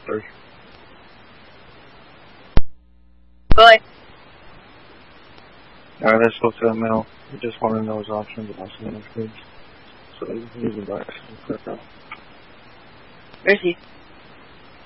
3. Good. Alright, let's go to the mail. We just want to know his options about some of things. So you can use the box and click out. Where is he?